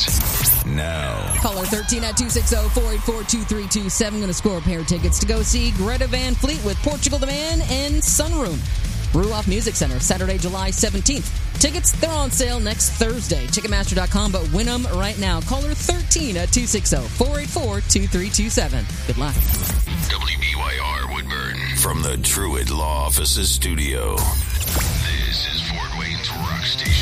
starts now. Caller 13 at 260-484-2327. Going to score a pair of tickets to go see Greta Van Fleet with Portugal the Man and Sunroom. Ruoff Music Center, Saturday, July 17th. Tickets, they're on sale next Thursday. Ticketmaster.com, but win them right now. Caller 13 at 260-484-2327. Good luck. WBYR Woodburn. From the Truett Law Offices studio. This is Fort Wayne's Rock Station.